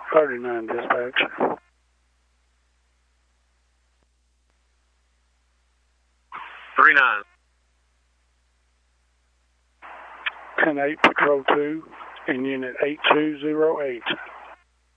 39 dispatch. 39. 10-8 Patrol 2 in Unit 8208.